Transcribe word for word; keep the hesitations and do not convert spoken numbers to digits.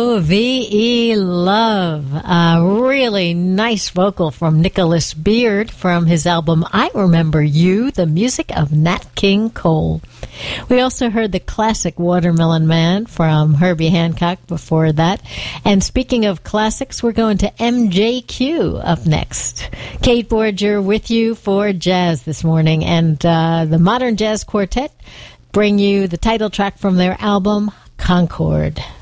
O V E, Love. A really nice vocal from Nicholas Beard from his album I Remember You, the music of Nat King Cole. We also heard the classic Watermelon Man from Herbie Hancock before that. And speaking of classics, we're going to M J Q up next. Kate Borger with you for jazz this morning. And uh, the Modern Jazz Quartet bring you the title track from their album, Concord.